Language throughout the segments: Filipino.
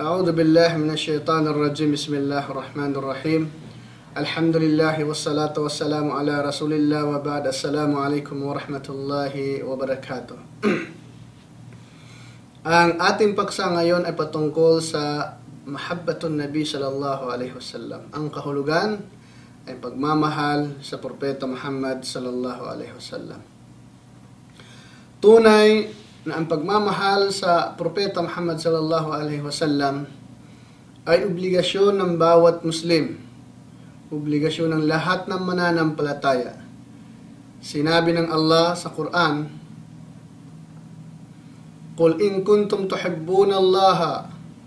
أعوذ بالله من الشيطان الرجيم. بسم الله الرحمن الرحيم. الحمد لله والصلاة والسلام على رسول الله وبعد. السلام عليكم ورحمة الله وبركاته. Ang ating paksa ngayon ay patungkol sa mahabbatun Nabi sallallahu alaihi wasallam. Ang kahulugan ay pagmamahal sa Propeta Muhammad sallallahu alaihi wasallam. Tunay na ang pagmamahal sa Propeta Muhammad sallallahu alaihi wasallam ay obligasyon ng bawat Muslim, obligasyon ng lahat ng mananampalataya. Sinabi ng Allah sa Quran, "Qul in kuntum tuhibbuna Allah,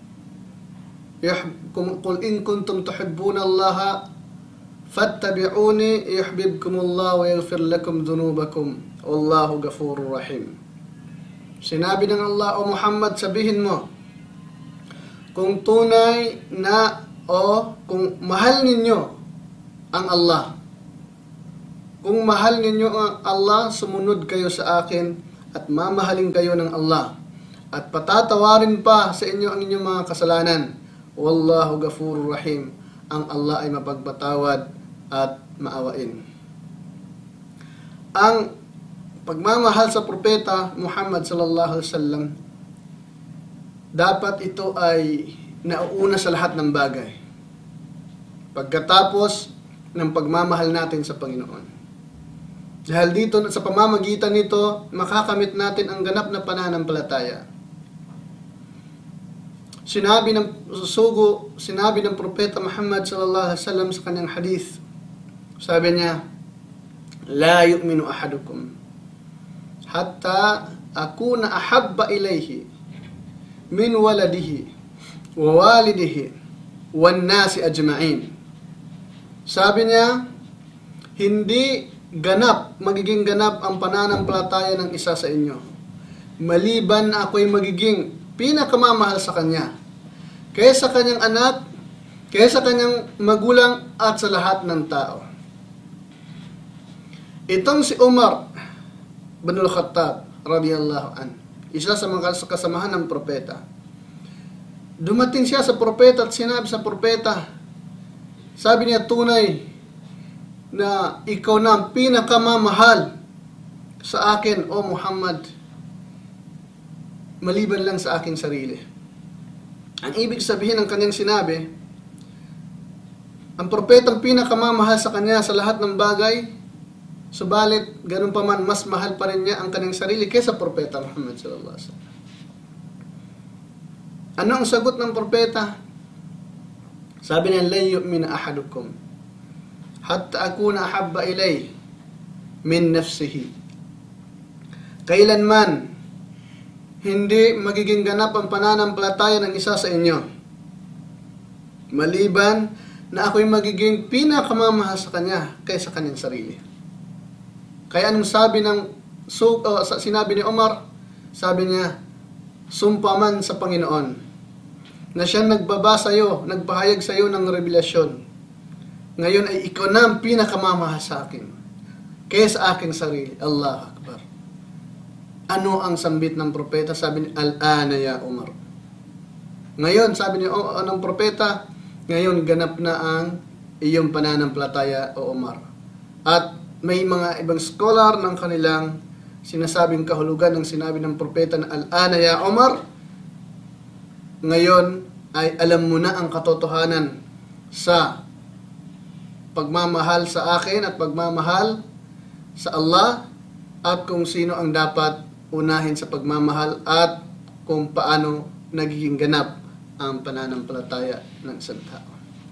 qul in kuntum tuhibbuna Allah, fattabi'uni yuhibbukumullah wa yaghfir lakum dhunubakum, wallahu ghafurur rahim." Sinabi ng Allah, "O Muhammad, sabihin mo, kung tunay na kung mahal ninyo ang Allah, kung mahal ninyo ang Allah, sumunod kayo sa akin at mamahalin kayo ng Allah at patatawarin pa sa inyo ang inyong mga kasalanan. Wallahu ghafurur rahim." Ang Allah ay mapagpatawad at maawain. Ang pagmamahal sa Propeta Muhammad sallallahu alaihi wasallam, dapat ito ay nauuna sa lahat ng bagay, pagkatapos ng pagmamahal natin sa Panginoon. Dahil dito, sa pamamagitan nito, makakamit natin ang ganap na pananampalataya. Sinabi ng Propeta Muhammad sallallahu alaihi wasallam sa kanyang hadith, sabi niya, "La yu'minu ahadukum hatta akuna ahabba ilayhi min waladihi wa walidihi wan nasi ajma'in." Sabi niya, hindi magiging ganap ang pananampalataya ng isa sa inyo, maliban na ako'y magiging pinakamamahal sa kanya, kaysa kanyang anak, kaysa kanyang magulang, at sa lahat ng tao. Itong si Umar bin al-Khattab radiyallahu an, isa sa mga kasamahan ng propeta. Dumating siya sa propeta at sinabi sa propeta, sabi niya, "Tunay na ikaw na ang pinakamamahal sa akin, O Muhammad, maliban lang sa aking sarili." Ang ibig sabihin ng kanyang sinabi, ang propetang pinakamamahal sa kanya sa lahat ng bagay, subalit, ganun pa man, mas mahal pa rin niya ang kanyang sarili kaysa Propeta Muhammad sallallahu alaihi wasallam. Ano ang sagot ng propeta? Sabi niya, "La yu'mina ahadukum hatta akuna ahabba ilay min nafsihi." Kailanman hindi magiging ganap ang pananampalataya ng isa sa inyo, maliban na ako'y magiging pinakamamahal sa kanya kaysa kanyang sarili. Kaya anong sinabi ni Umar? Sabi niya, "Sumpa man sa Panginoon na siyang nagpahayag sa iyo ng revelasyon, ngayon ay ikaw na ang pinakamamahal sa akin kaysa sa aking sarili." Allahu Akbar. Ano ang sambit ng propeta? Sabi niya, "Al-ana ya Umar." Ngayon, sabi niya ng propeta, ngayon ganap na ang iyong pananampalataya, O Umar. At may mga ibang scholar ng kanilang sinasabing kahulugan ng sinabi ng propeta na "Al-ana ya Umar." Ngayon ay alam mo na ang katotohanan sa pagmamahal sa akin at pagmamahal sa Allah, at kung sino ang dapat unahin sa pagmamahal, at kung paano nagiging ganap ang pananampalataya ng isang tao.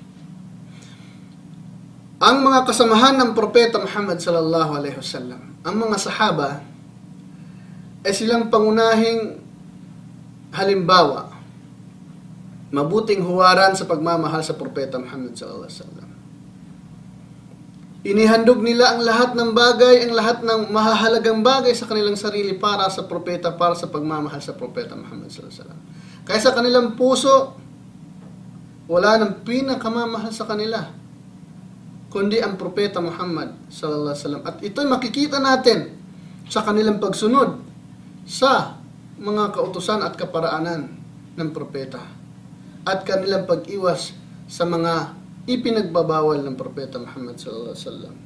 Ang mga kasamahan ng Propeta Muhammad sallallahu alaihi wasallam, ang mga sahaba, ay silang pangunahing halimbawa, mabuting huwaran sa pagmamahal sa Propeta Muhammad sallallahu alaihi wasallam. Inihandog nila ang lahat ng bagay, ang lahat ng mahahalagang bagay sa kanilang sarili para sa propeta, para sa pagmamahal sa Propeta Muhammad sallallahu alaihi wasallam. Kaya sa kanilang puso, wala nang pinakamamahal sa kanila kundi ang Propeta Muhammad sallallahu alaihi wasallam. At ito'y makikita natin sa kanilang pagsunod sa mga kautusan at kaparaanan ng propeta. at kanilang pag-iwas sa mga ipinagbabawal ng Propeta Muhammad sallallahu alaihi wasallam.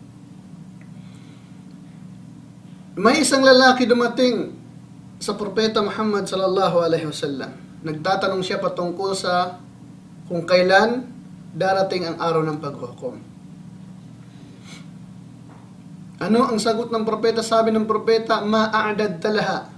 May isang lalaki dumating sa Propeta Muhammad sallallahu alaihi wasallam. Nagtatanong siya patungkol sa kung kailan darating ang araw ng paghukom. Ano ang sagot ng propeta? Sabi ng propeta, ma'a'dad talaha.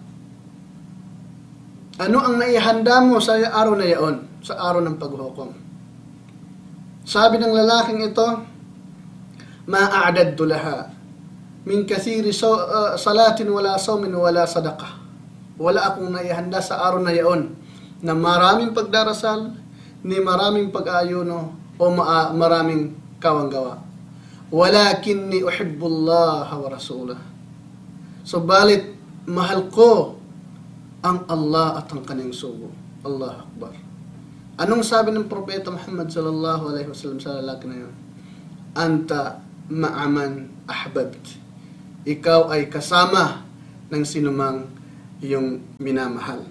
Ano ang naihanda mo sa araw na iyon, sa araw ng paghukom? Sabi ng lalaking ito, ma'a'dad talaha. Min kathiri salatin wala sawmin wala sadaqah. Wala akong naihanda sa araw na iyon na maraming pagdarasal, ni maraming pag-ayuno, o maraming kawanggawa. Walakinni uhibbullaha wa rasulah. Subalit, mahal ko ang Allah at ang kanyang sugo. Allah Akbar. Anong sabi ng Propeta Muhammad sallallahu alaihi wasallam sa lalaki na yun? Anta ma'aman ahbabt. Ikaw ay kasama ng sinumang iyong minamahal.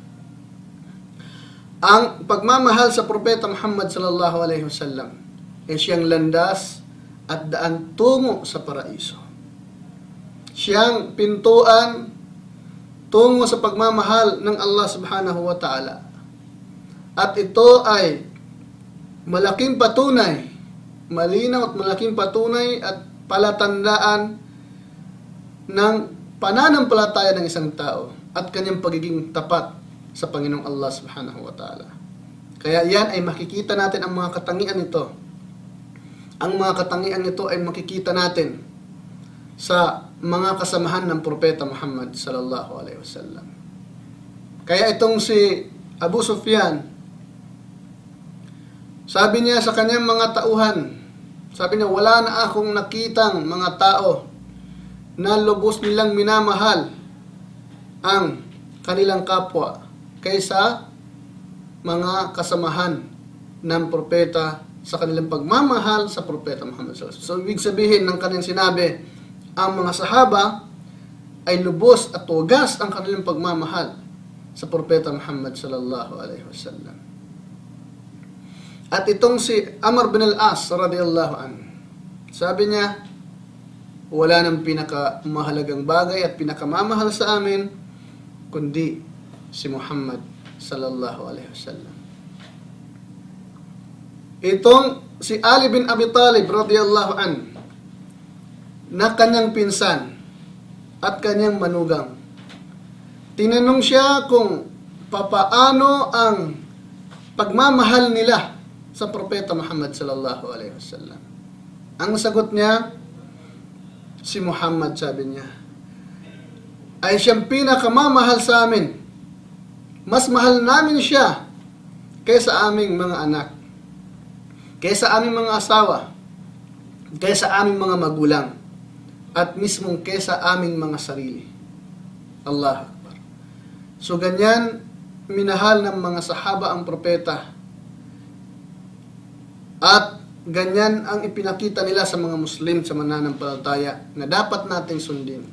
Ang pagmamahal sa Propeta Muhammad sallallahu alaihi wasallam ay siyang landas at daan tungo sa paraiso. Siyang pintuan tungo sa pagmamahal ng Allah subhanahu wa ta'ala. At ito ay malaking patunay, malinaw at malaking patunay at palatandaan ng pananampalataya ng isang tao at kanyang pagiging tapat sa Panginoong Allah subhanahu wa ta'ala. Kaya yan ay makikita natin ang mga katangian nito. Ang mga katangian nito ay makikita natin sa mga kasamahan ng Propeta Muhammad sallallahu alaihi wasallam. Kaya itong si Abu Sufyan, sabi niya sa kanyang mga tauhan, sabi niya, wala na akong nakitang mga tao na lubos nilang minamahal ang kanilang kapwa kaysa mga kasamahan ng propeta sa kanilang pagmamahal sa Propeta Muhammad sallallahu alaihi wasallam. So, ibig sabihin ng kanyang sinabi, ang mga sahaba ay lubos at wagas ang kanilang pagmamahal sa Propeta Muhammad sallallahu alaihi wasallam. At itong si Amr bin al-As radiyallahu anhu, sabi niya, wala nang pinakamahalagang bagay at pinakamamahal sa amin kundi si Muhammad sallallahu alaihi wasallam. Itong si Ali bin Abi Talib radiyallahu anhu, na kanyang pinsan at kanyang manugang, tinanong siya kung papaano ang pagmamahal nila sa Propeta Muhammad sallallahu alaihi wasallam. Ang sagot niya, si Muhammad, sabi niya, ay siyang pinakamamahal sa amin. Mas mahal namin siya kaysa aming mga anak, kaysa aming mga asawa, kaysa aming mga magulang, at mismong kaysa aming mga sarili. Allah Akbar. So ganyan, minahal ng mga sahaba ang propeta. At ganyan ang ipinakita nila sa mga Muslim sa mananampalataya na dapat nating sundin.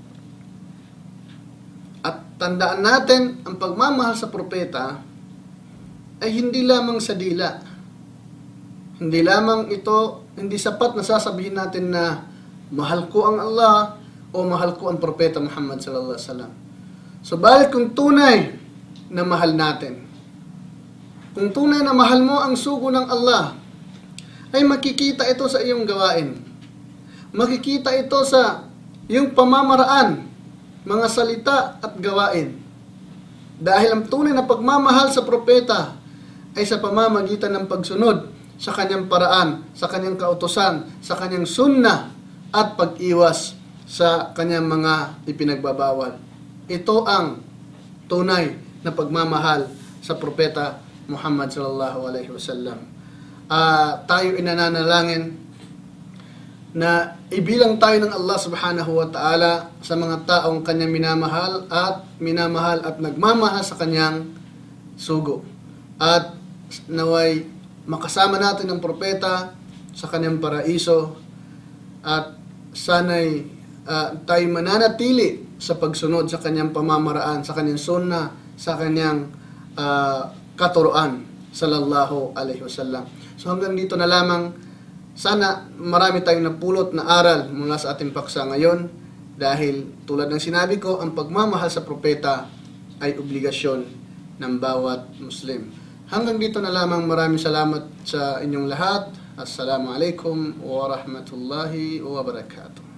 At tandaan natin, ang pagmamahal sa propeta ay hindi lamang sa dila. Hindi lamang ito, hindi sapat na sasabihin natin na mahal ko ang Allah o mahal ko ang Propeta Muhammad sallallahu alaihi wasallam. Subalit kung tunay na mahal natin, kung tunay na mahal mo ang sugo ng Allah, ay makikita ito sa iyong gawain. Makikita ito sa iyong pamamaraan, mga salita at gawain. Dahil ang tunay na pagmamahal sa propeta ay sa pamamagitan ng pagsunod sa kanyang paraan, sa kanyang kautusan, sa kanyang sunnah, at pag-iwas sa kanyang mga ipinagbabawal. Ito ang tunay na pagmamahal sa Propeta Muhammad sallallahu alaihi wasallam. Tayo inananalangin na ibilang tayo ng Allah subhanahu wa ta'ala sa mga taong kanyang minamahal at nagmamahal sa kanyang sugo. At naway makasama natin ang propeta sa kanyang paraiso at sana'y tayo mananatili sa pagsunod sa kanyang pamamaraan, sa kanyang sunnah, sa kanyang katuruan. sallallahu alaihi wasallam. So hanggang dito na lamang. Sana marami tayong napulot na aral mula sa ating paksa ngayon dahil tulad ng sinabi ko, ang pagmamahal sa propeta ay obligasyon ng bawat Muslim. Hanggang dito na lamang. Maraming salamat sa inyong lahat. Assalamu alaikum wa rahmatullahi wa barakatuh.